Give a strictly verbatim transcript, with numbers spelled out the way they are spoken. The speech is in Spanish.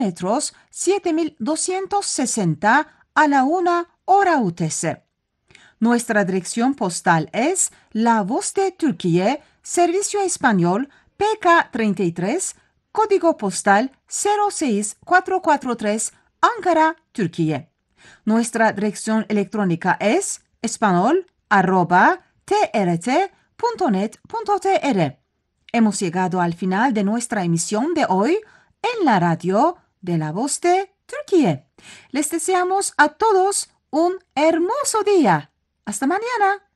metros siete mil doscientos sesenta a la una hora U T C. Nuestra dirección postal es La Voz de Turquía, Servicio Español, P K treinta y tres, código postal cero seis cuatro cuatro tres, Ankara, Turquía. Nuestra dirección electrónica es español arroba trt.net.tr. Hemos llegado al final de nuestra emisión de hoy en la radio de La Voz de Turquía. Les deseamos a todos un hermoso día. Hasta mañana.